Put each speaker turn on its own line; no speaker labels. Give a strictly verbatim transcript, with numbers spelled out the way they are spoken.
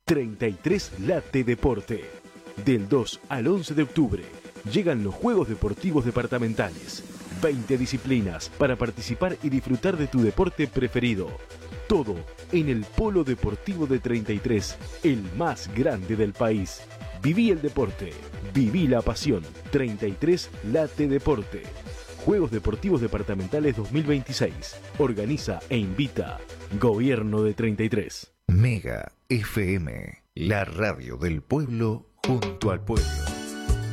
treinta y tres Late Deporte. Del dos al once de octubre llegan los Juegos Deportivos Departamentales. veinte disciplinas para participar y disfrutar de tu deporte preferido. Todo en el Polo Deportivo de treinta y tres, el más grande del país. Viví el deporte, viví la pasión. treinta y tres Late Deporte. Juegos Deportivos Departamentales dos mil veintiséis. Organiza e invita Gobierno de treinta y tres.
Mega F M, la radio del pueblo junto al pueblo.